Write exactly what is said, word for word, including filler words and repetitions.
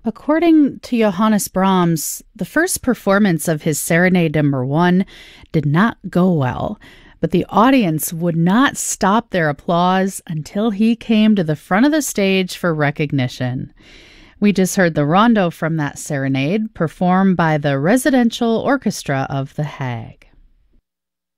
According to Johannes Brahms, the first performance of his Serenade Number One did not go well, but the audience would not stop their applause until he came to the front of the stage for recognition. We just heard the rondo from that serenade, performed by the Residential Orchestra of The Hague.